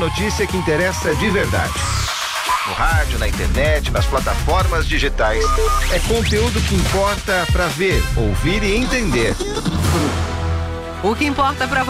notícia que interessa de verdade. No rádio, na internet, nas plataformas digitais. É conteúdo que importa para ver, ouvir e entender. O que importa para